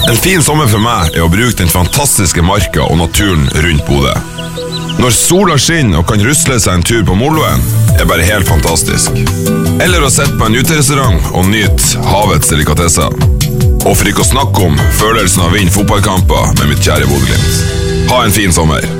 En fin sommer for meg å bruke den fantastiske marka og naturen rundt Bodø. Når sola skinner og kan rusle seg en tur på Moloen, bare helt fantastisk. Eller å sette på en uterestaurant og nyte havets delikatesser. Og for ikke å snakke om følelsen av å vinne fotballkamper med mitt kjære Bodø Glimt. Ha en fin sommer.